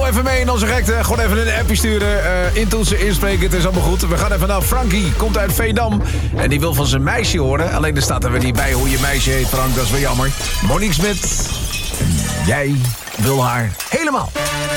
Deel even mee in onze gekte. Gewoon even een appje sturen. Intoetsen, inspreken, het is allemaal goed. We gaan even naar Frankie. Komt uit Veendam. En die wil van zijn meisje horen. Alleen er staat er weer niet bij hoe je meisje heet, Frank. Dat is wel jammer. Monique Smit. Jij wil haar helemaal.